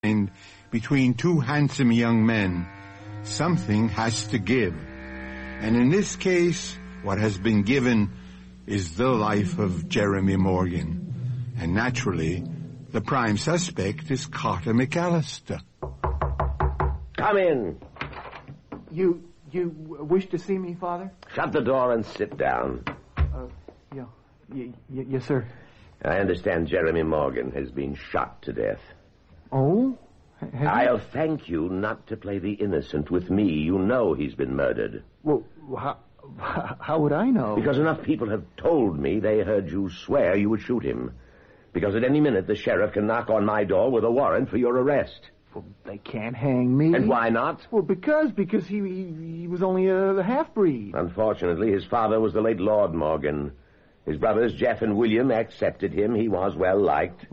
And between two handsome young men, something has to give. And in this case, what has been given is the life of Jeremy Morgan. And naturally, the prime suspect is Carter McAllister. Come in. You wish to see me, Father? Shut the door and sit down. Yes, sir. I understand Jeremy Morgan has been shot to death. Oh? I'll thank you not to play the innocent with me. You know he's been murdered. Well, how would I know? Because enough people have told me they heard you swear you would shoot him. Because at any minute the sheriff can knock on my door with a warrant for your arrest. Well, they can't hang me. And why not? Well, because he was only a half-breed. Unfortunately, his father was the late Lord Morgan. His brothers, Jeff and William, accepted him. He was well-liked.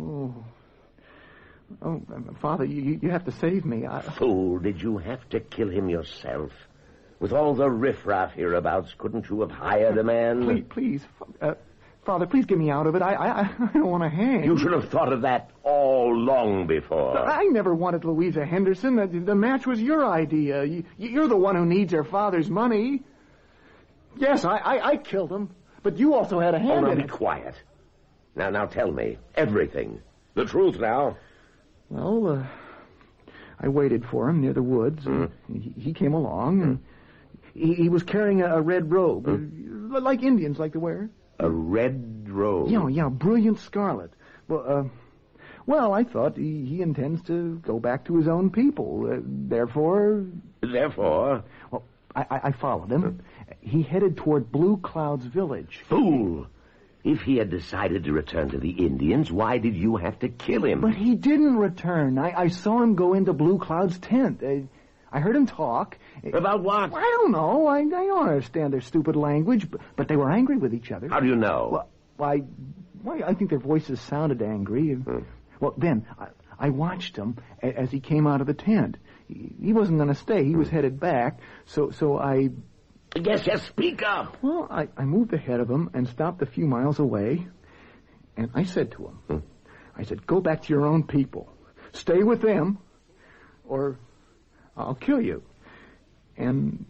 Oh, Father, you have to save me. Fool, did you have to kill him yourself? With all the riffraff hereabouts, couldn't you have hired a man? Please, Father, please get me out of it. I don't want to hang. You should have thought of that all long before. I never wanted Louisa Henderson. The match was your idea. You're the one who needs her father's money. Yes, I killed him, but you also had a hand in it. Be quiet. Now tell me. Everything. The truth now. Well, I waited for him near the woods. He came along, and he was carrying a red robe, like Indians like to wear. A red robe? Yeah, brilliant scarlet. Well, I thought he intends to go back to his own people. Therefore? Well, I followed him. He headed toward Blue Cloud's village. Fool! If he had decided to return to the Indians, why did you have to kill him? But he didn't return. I saw him go into Blue Cloud's tent. I heard him talk. About what? I don't know. I don't understand their stupid language, but they were angry with each other. How do you know? Well, I think their voices sounded angry. Well, then, I watched him as he came out of the tent. He wasn't going to stay. He was headed back, so I... Yes, speak up. Well, I moved ahead of him and stopped a few miles away, and I said to him, I said, go back to your own people. Stay with them, or I'll kill you. And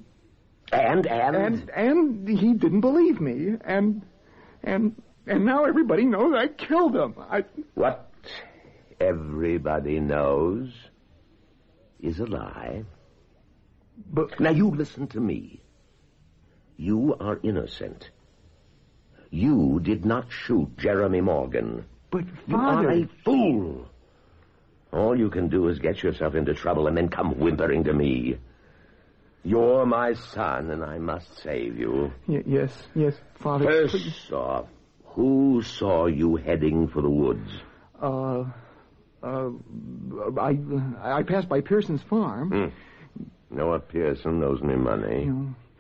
he didn't believe me, and now everybody knows I killed him. What everybody knows is a lie. But now you listen to me. You are innocent. You did not shoot Jeremy Morgan. But, You Father... are a fool. All you can do is get yourself into trouble and then come whimpering to me. You're my son, and I must save you. Yes, Father. First off, who saw you heading for the woods? I passed by Pearson's farm. Noah Pearson owes me money.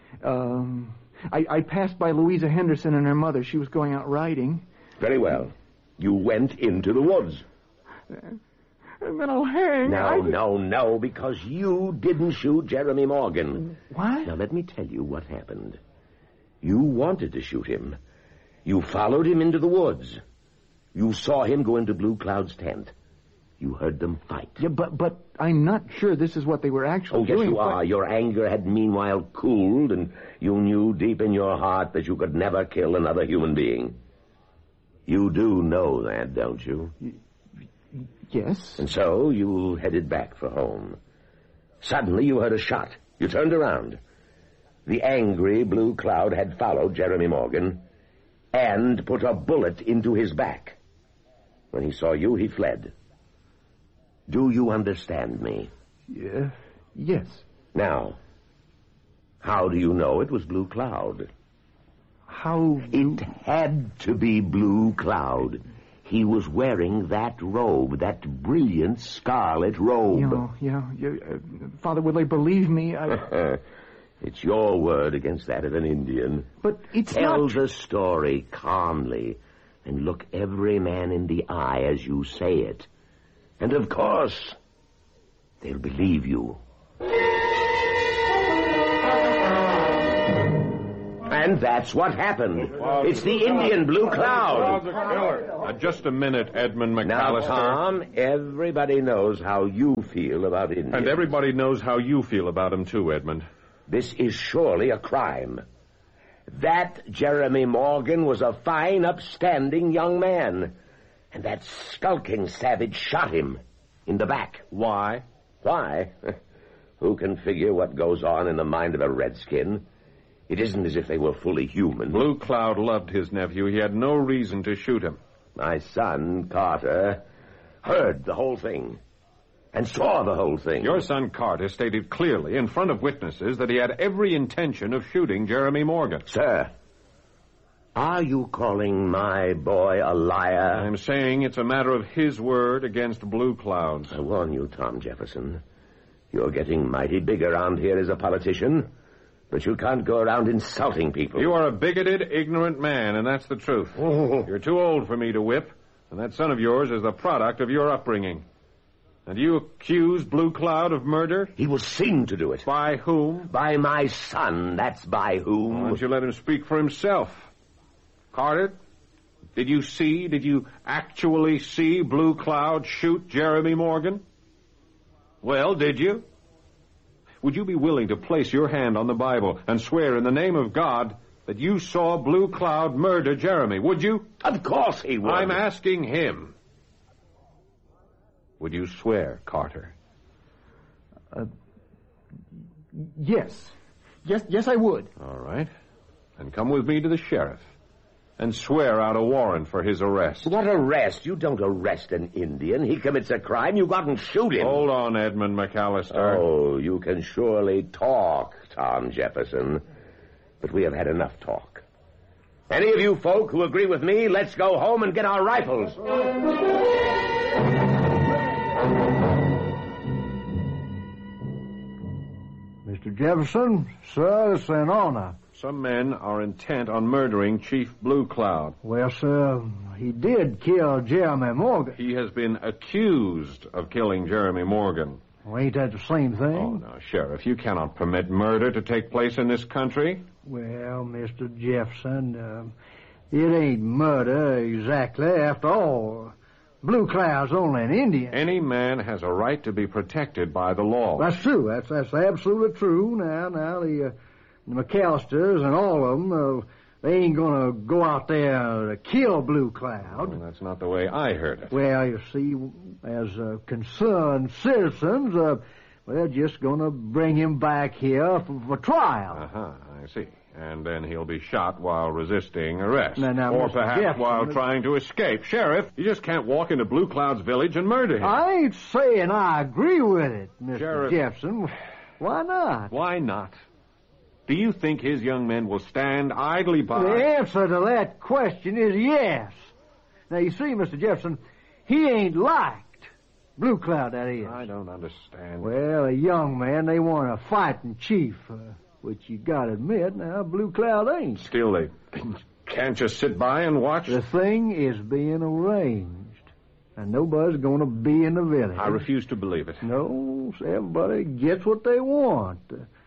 I passed by Louisa Henderson and her mother. She was going out riding. Very well. You went into the woods. And then I'll hang. No, because you didn't shoot Jeremy Morgan. What? Now, let me tell you what happened. You wanted to shoot him. You followed him into the woods. You saw him go into Blue Cloud's tent. You heard them fight. Yeah, but I'm not sure this is what they were actually doing. Oh, yes, you are. Your anger had meanwhile cooled, and you knew deep in your heart that you could never kill another human being. You do know that, don't you? Yes. And so you headed back for home. Suddenly you heard a shot. You turned around. The angry Blue Cloud had followed Jeremy Morgan and put a bullet into his back. When he saw you, he fled. Do you understand me? Yes. Now, how do you know it was Blue Cloud? How? It had to be Blue Cloud. He was wearing that robe, that brilliant scarlet robe. Yeah. Father, will they believe me? It's your word against that of an Indian. But it's Tell the story calmly and look every man in the eye as you say it. And of course, they'll believe you. And that's what happened. It's the Indian Blue Cloud. Just a minute, Edmund McAllister. Now, Tom, everybody knows how you feel about Indians. And everybody knows how you feel about him, too, Edmund. This is surely a crime. That Jeremy Morgan was a fine, upstanding young man. And that skulking savage shot him in the back. Why? Why? Who can figure what goes on in the mind of a redskin? It isn't as if they were fully human. Blue Cloud loved his nephew. He had no reason to shoot him. My son, Carter, heard the whole thing and saw the whole thing. Your son, Carter, stated clearly in front of witnesses that he had every intention of shooting Jeremy Morgan. Sir, are you calling my boy a liar? I'm saying it's a matter of his word against Blue Cloud's. I warn you, Tom Jefferson. You're getting mighty big around here as a politician, but you can't go around insulting people. You are a bigoted, ignorant man, and that's the truth. Oh. You're too old for me to whip, and that son of yours is the product of your upbringing. And you accuse Blue Cloud of murder? He was seen to do it. By whom? By my son, that's by whom. Why don't you let him speak for himself? Carter, did you actually see Blue Cloud shoot Jeremy Morgan? Well, did you? Would you be willing to place your hand on the Bible and swear in the name of God that you saw Blue Cloud murder Jeremy? Would you? Of course he would. I'm asking him. Would you swear, Carter? Yes. Yes, I would. All right. Then come with me to the sheriff and swear out a warrant for his arrest. What arrest? You don't arrest an Indian. He commits a crime. You go out and shoot him. Hold on, Edmund McAllister. Oh, you can surely talk, Tom Jefferson. But we have had enough talk. Any of you folk who agree with me, let's go home and get our rifles. Mr. Jefferson, sir, it's an honor. Some men are intent on murdering Chief Blue Cloud. Well, sir, he did kill Jeremy Morgan. He has been accused of killing Jeremy Morgan. Well, ain't that the same thing? Oh, no, Sheriff, you cannot permit murder to take place in this country. Well, Mr. Jefferson, it ain't murder exactly after all. Blue Cloud's only an Indian. Any man has a right to be protected by the law. That's true. That's absolutely true. Now, the McAllisters and all of them, they ain't gonna go out there to kill Blue Cloud. Well, that's not the way I heard it. Well, you see, as concerned citizens, they're just gonna bring him back here for trial. Uh-huh, I see. And then he'll be shot while resisting arrest. Now, or Mr. perhaps Jefferson, while trying to escape. Sheriff, you just can't walk into Blue Cloud's village and murder him. I ain't saying I agree with it, Mr. Sheriff, Jefferson. Why not? Why not? Do you think his young men will stand idly by? The answer to that question is yes. Now, you see, Mr. Jefferson, he ain't liked. Blue Cloud, that is. I don't understand. Well, a young man, they want a fighting chief, which you gotta admit, now, Blue Cloud ain't. Still, they can't just sit by and watch. The thing is being arranged, and nobody's gonna be in the village. I refuse to believe it. No, everybody gets what they want.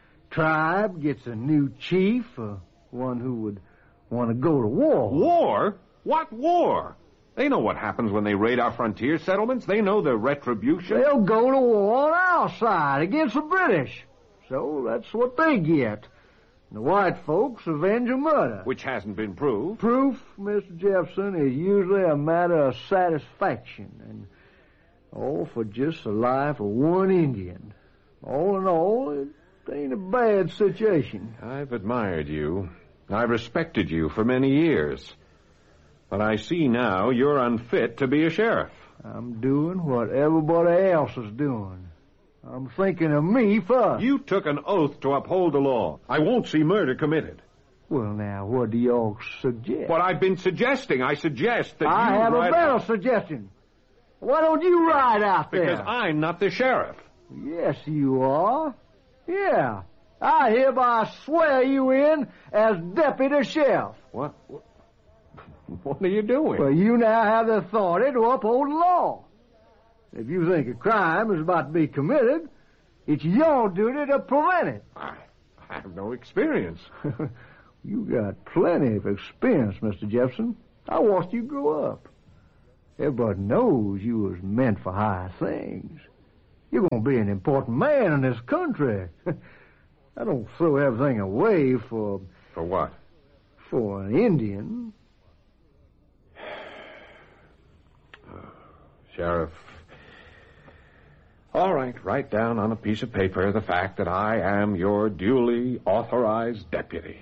Tribe gets a new chief, one who would want to go to war. War? What war? They know what happens when they raid our frontier settlements. They know the retribution. They'll go to war on our side against the British. So that's what they get. The white folks avenge a murder. Which hasn't been proved. Proof, Mr. Jefferson, is usually a matter of satisfaction. And all for just the life of one Indian. All in all, it ain't a bad situation. I've admired you. I've respected you for many years. But I see now you're unfit to be a sheriff. I'm doing what everybody else is doing. I'm thinking of me first. You took an oath to uphold the law. I won't see murder committed. Well, now, what do y'all suggest? What I've been suggesting. I suggest that I have a better suggestion. Why don't you ride out there? Because I'm not the sheriff. Yes, you are. Yeah. I hereby swear you in as deputy sheriff. What? What are you doing? Well, you now have the authority to uphold the law. If you think a crime is about to be committed, it's your duty to prevent it. I have no experience. You got plenty of experience, Mr. Jefferson. I watched you grow up. Everybody knows you was meant for high things. You're going to be an important man in this country. I don't throw everything away for... For what? For an Indian. Sheriff. All right, write down on a piece of paper the fact that I am your duly authorized deputy.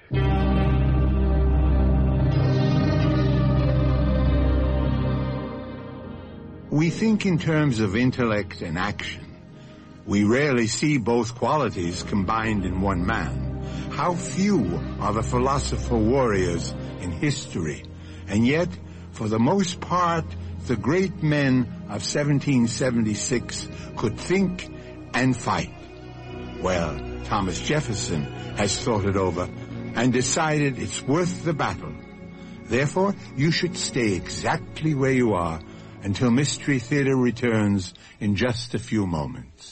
We think in terms of intellect and action. We rarely see both qualities combined in one man. How few are the philosopher warriors in history, and yet, for the most part, the great men of 1776 could think and fight. Well, Thomas Jefferson has thought it over and decided it's worth the battle. Therefore, you should stay exactly where you are until Mystery Theater returns in just a few moments.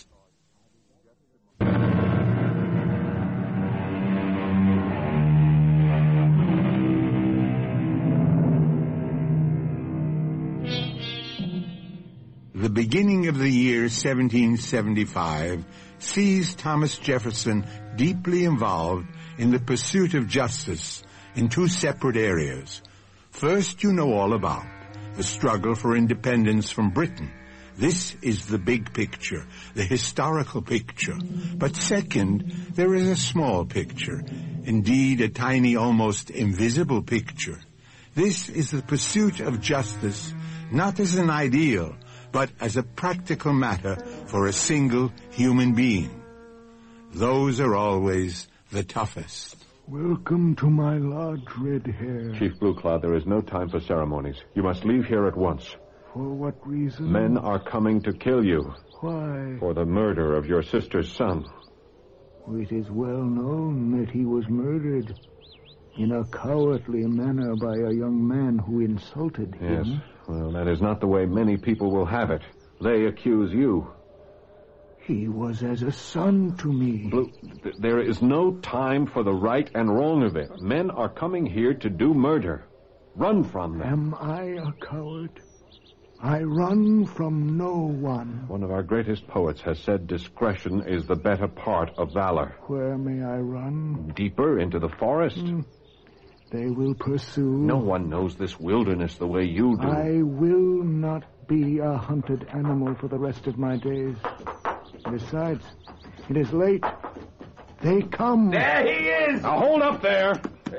The beginning of the year 1775 sees Thomas Jefferson deeply involved in the pursuit of justice in two separate areas. First, you know all about the struggle for independence from Britain. This is the big picture, the historical picture. But second, there is a small picture, indeed a tiny, almost invisible picture. This is the pursuit of justice, not as an ideal, but as a practical matter for a single human being. Those are always the toughest. Welcome to my lodge, Red Hair. Chief Blue Cloud, there is no time for ceremonies. You must leave here at once. For what reason? Men are coming to kill you. Why? For the murder of your sister's son. It is well known that he was murdered in a cowardly manner by a young man who insulted him. Yes. Well, that is not the way many people will have it. They accuse you. He was as a son to me. Blue, there is no time for the right and wrong of it. Men are coming here to do murder. Run from them. Am I a coward? I run from no one. One of our greatest poets has said discretion is the better part of valor. Where may I run? Deeper into the forest. They will pursue. No one knows this wilderness the way you do. I will not be a hunted animal for the rest of my days. Besides, it is late. They come. There he is! Now hold up there.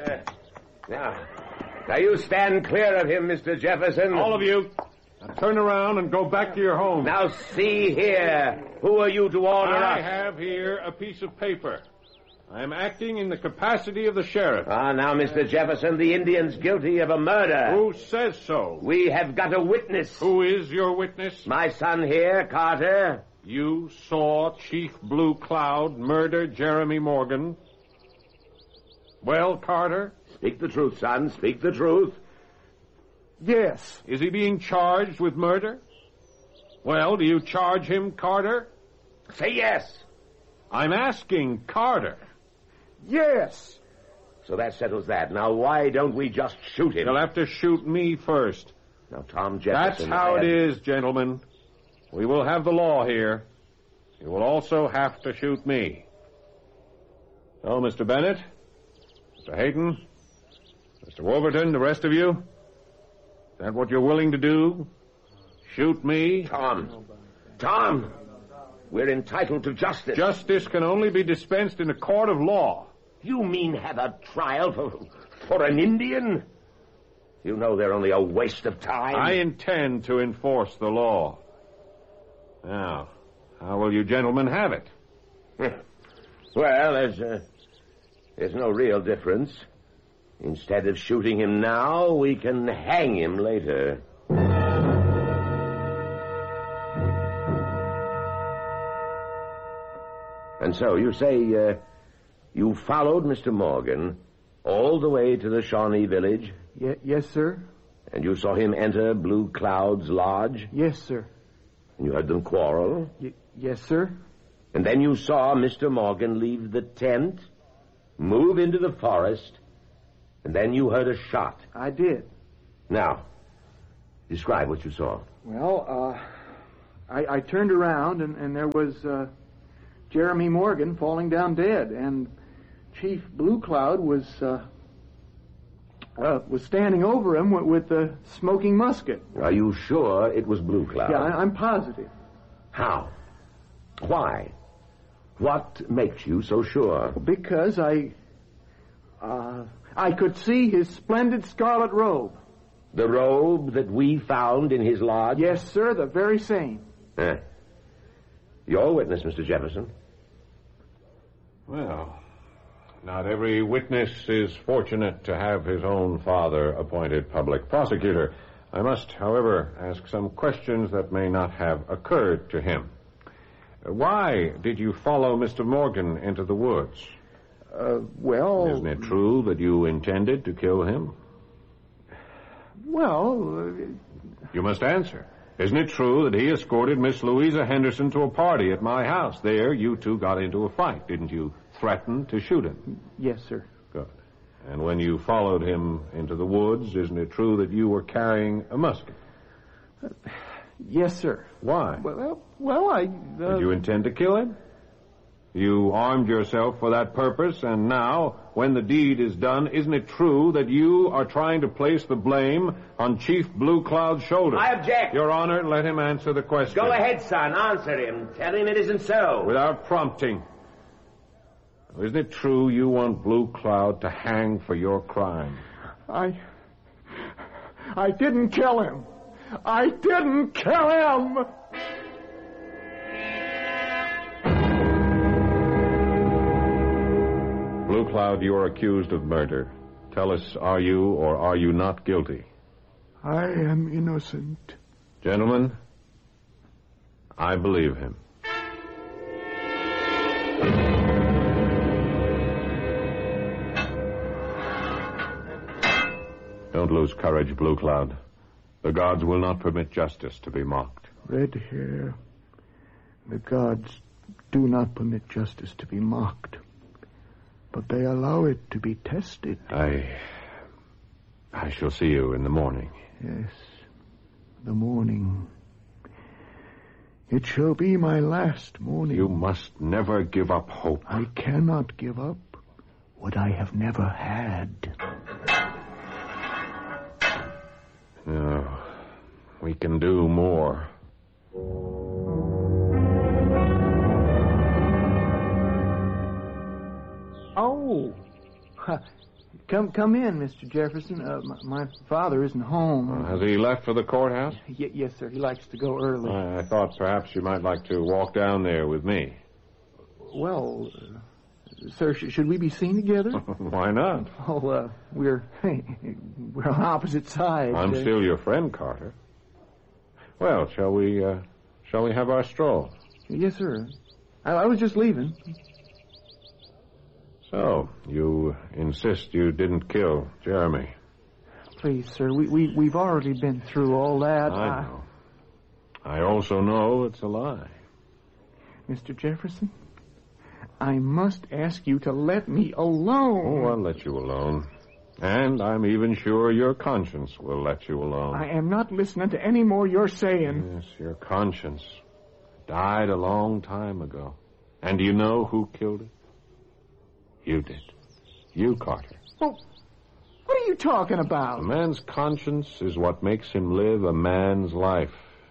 Now you stand clear of him, Mr. Jefferson. All of you. Now turn around and go back to your home. Now see here. Who are you to order us? I have here a piece of paper. I am acting in the capacity of the sheriff. Now, Mr. Jefferson, the Indian's guilty of a murder. Who says so? We have got a witness. Who is your witness? My son here, Carter. You saw Chief Blue Cloud murder Jeremy Morgan. Well, Carter? Speak the truth, son. Speak the truth. Yes. Is he being charged with murder? Well, do you charge him, Carter? Say yes. I'm asking Carter. Yes. So that settles that. Now, why don't we just shoot him? You'll have to shoot me first. Now, Tom Jefferson... That's how it is, gentlemen. We will have the law here. You will also have to shoot me. So, Mr. Bennett, Mr. Hayton, Mr. Wolverton, the rest of you, is that what you're willing to do? Shoot me? Tom, we're entitled to justice. Justice can only be dispensed in a court of law. You mean have a trial for an Indian? You know they're only a waste of time. I intend to enforce the law. Now, how will you gentlemen have it? Well, there's no real difference. Instead of shooting him now, we can hang him later. And so, you say, you followed Mr. Morgan all the way to the Shawnee village? Yes, sir. And you saw him enter Blue Cloud's lodge? Yes, sir. And you heard them quarrel? Yes, sir. And then you saw Mr. Morgan leave the tent? move into the forest, and then you heard a shot. I did. Now, describe what you saw. Well, I turned around, and there was Jeremy Morgan falling down dead, and Chief Blue Cloud was standing over him with a smoking musket. Are you sure it was Blue Cloud? Yeah, I'm positive. How? Why? What makes you so sure? Because I could see his splendid scarlet robe. The robe that we found in his lodge? Yes, sir, the very same. Your witness, Mr. Jefferson. Well, not every witness is fortunate to have his own father appointed public prosecutor. I must, however, ask some questions that may not have occurred to him. Why did you follow Mr. Morgan into the woods? Well... Isn't it true that you intended to kill him? Well... You must answer. Isn't it true that he escorted Miss Louisa Henderson to a party at my house? There, you two got into a fight. Didn't you threaten to shoot him? Yes, sir. Good. And when you followed him into the woods, isn't it true that you were carrying a musket? Yes, sir. Why? Well, I... Did you intend to kill him? You armed yourself for that purpose, and now, when the deed is done, isn't it true that you are trying to place the blame on Chief Blue Cloud's shoulders? I object. Your Honor, let him answer the question. Go ahead, son. Answer him. Tell him it isn't so. Without prompting. Isn't it true you want Blue Cloud to hang for your crime? I didn't kill him. I didn't kill him! Blue Cloud, you are accused of murder. Tell us, are you or are you not guilty? I am innocent. Gentlemen, I believe him. Don't lose courage, Blue Cloud. The gods will not permit justice to be mocked. Red hair. The gods do not permit justice to be mocked. But they allow it to be tested. I shall see you in the morning. Yes, the morning. It shall be my last morning. You must never give up hope. I cannot give up what I have never had. No, we can do more. Oh, come in, Mr. Jefferson. My father isn't home. Has he left for the courthouse? Yes, sir. He likes to go early. I thought perhaps you might like to walk down there with me. Well, sir, should we be seen together? Why not? Oh, we're on opposite sides. I'm still your friend, Carter. Well, shall we have our stroll? Yes, sir. I was just leaving. So, you insist you didn't kill Jeremy? Please, sir, we've already been through all that. I know. I also know it's a lie. Mr. Jefferson, I must ask you to let me alone. Oh, I'll let you alone. And I'm even sure your conscience will let you alone. I am not listening to any more you're saying. Yes, your conscience died a long time ago. And do you know who killed it? You did. You, Carter. Well, what are you talking about? A man's conscience is what makes him live a man's life.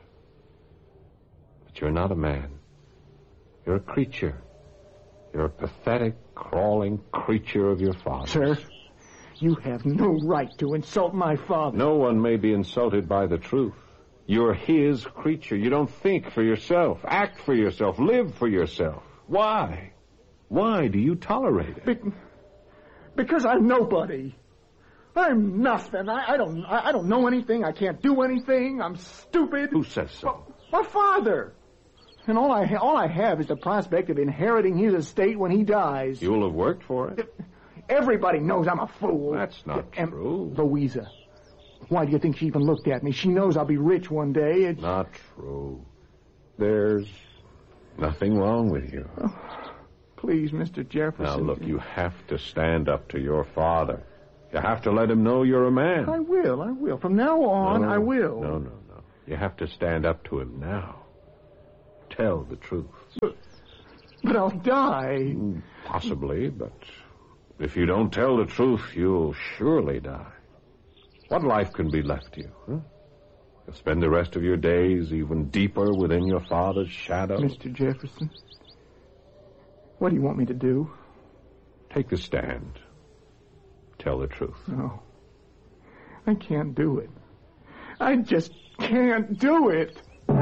But you're not a man. You're a creature. You're a pathetic, crawling creature of your father. Sir, you have no right to insult my father. No one may be insulted by the truth. You're his creature. You don't think for yourself, act for yourself, live for yourself. Why? Why do you tolerate it? Because I'm nobody. I'm nothing. I don't know anything. I can't do anything. I'm stupid. Who says so? My father. And all I have is the prospect of inheriting his estate when he dies. You'll have worked for it. Everybody knows I'm a fool. That's not true. Louisa, why do you think she even looked at me? She knows I'll be rich one day. Not true. There's nothing wrong with you. Please, Mr. Jefferson. Now, look, you have to stand up to your father. You have to let him know you're a man. I will. From now on, I will. No. You have to stand up to him now. Tell the truth. But I'll die. Possibly, but if you don't tell the truth, you'll surely die. What life can be left you? Huh? You'll spend the rest of your days even deeper within your father's shadow. Mr. Jefferson, what do you want me to do? Take the stand. Tell the truth. No. I can't do it. I just can't do it.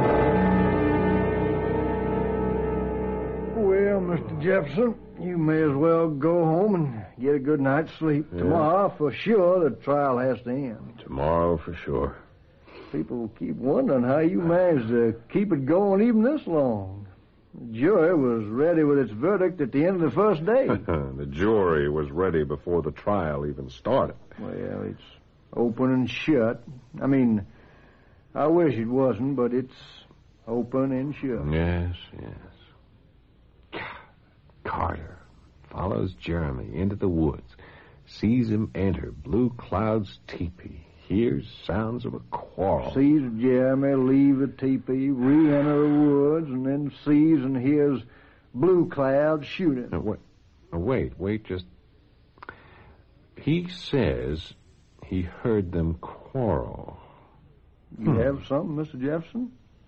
Well, Mr. Jefferson, you may as well go home and get a good night's sleep. Yeah. Tomorrow, for sure, the trial has to end. Tomorrow, for sure. People keep wondering how you managed to keep it going even this long. The jury was ready with its verdict at the end of the first day. The jury was ready before the trial even started. Well, it's open and shut. I mean, I wish it wasn't, but it's open and shut. Yes. Carter follows Jeremy into the woods, sees him enter Blue Cloud's teepee, hears sounds of a quarrel. Sees Jeremy leave the teepee, re-enter the woods, and then sees and hears Blue Cloud shooting. Wait, just... He says he heard them quarrel. You have something, Mr. Jefferson?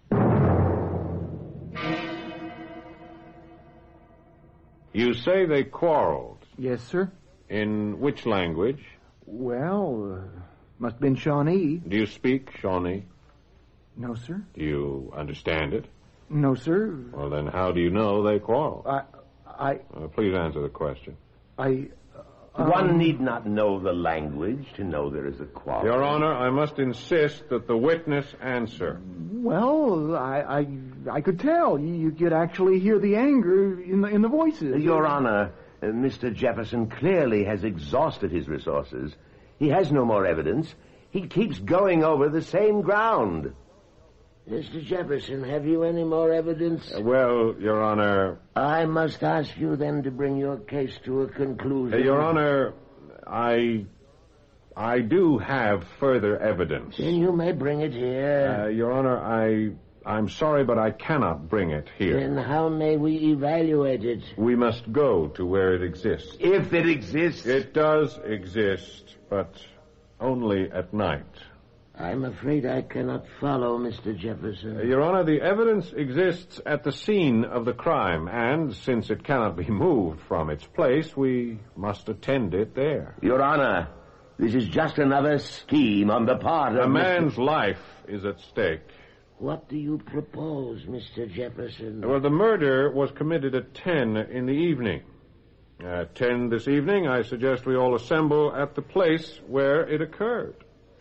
You say they quarreled. Yes, sir. In which language? Well, must have been Shawnee. Do you speak Shawnee? No, sir. Do you understand it? No, sir. Well, then how do you know they quarreled? I... Please answer the question. One need not know the language to know there is a quarrel. Your Honor, I must insist that the witness answer. Well, I could tell. You could actually hear the anger in the voices. Your Honor, Mr. Jefferson clearly has exhausted his resources. He has no more evidence. He keeps going over the same ground. Mr. Jefferson, have you any more evidence? Well, Your Honor... I must ask you then to bring your case to a conclusion. Your Honor, I do have further evidence. Then you may bring it here. Your Honor, I'm sorry, but I cannot bring it here. Then how may we evaluate it? We must go to where it exists. If it exists. It does exist, but only at night. I'm afraid I cannot follow, Mr. Jefferson. Your Honor, the evidence exists at the scene of the crime, and since it cannot be moved from its place, we must attend it there. Your Honor, this is just another scheme on the part of... A man's life is at stake. What do you propose, Mr. Jefferson? Well, the murder was committed at 10 in the evening. At 10 this evening, I suggest we all assemble at the place where it occurred.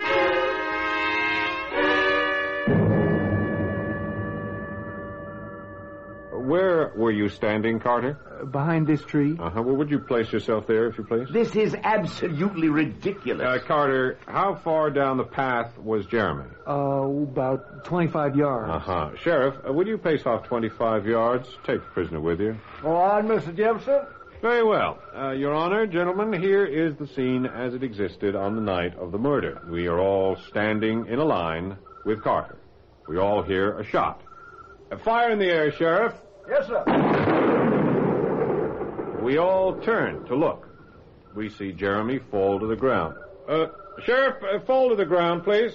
Where were you standing, Carter? Behind this tree. Well, would you place yourself there, if you please? This is absolutely ridiculous. Carter, how far down the path was Jeremy? About 25 yards. Sheriff, would you pace off 25 yards? Take the prisoner with you. All right, Mr. Jefferson. Very well. Your Honor, gentlemen, here is the scene as it existed on the night of the murder. We are all standing in a line with Carter. We all hear a shot. Fire in the air, Sheriff. Yes, sir. We all turn to look. We see Jeremy fall to the ground. Sheriff, fall to the ground, please.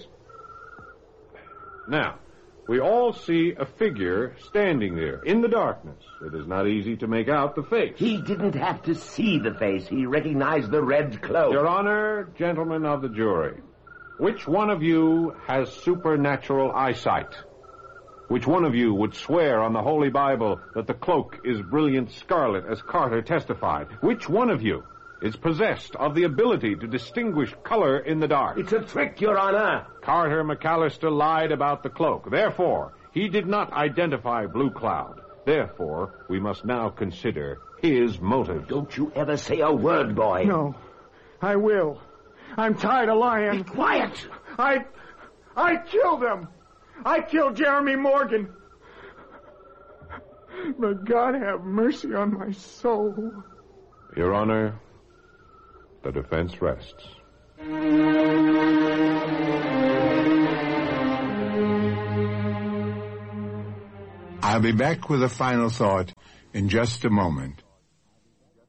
Now, we all see a figure standing there in the darkness. It is not easy to make out the face. He didn't have to see the face. He recognized the red cloak. Your Honor, gentlemen of the jury, which one of you has supernatural eyesight? Which one of you would swear on the Holy Bible that the cloak is brilliant scarlet, as Carter testified? Which one of you is possessed of the ability to distinguish color in the dark? It's a trick, Your Honor. Carter McAllister lied about the cloak. Therefore, he did not identify Blue Cloud. Therefore, we must now consider his motives. Don't you ever say a word, boy. No, I will. I'm tired of lying. Be quiet. I killed him. I killed Jeremy Morgan. May God have mercy on my soul. Your Honor, the defense rests. I'll be back with a final thought in just a moment.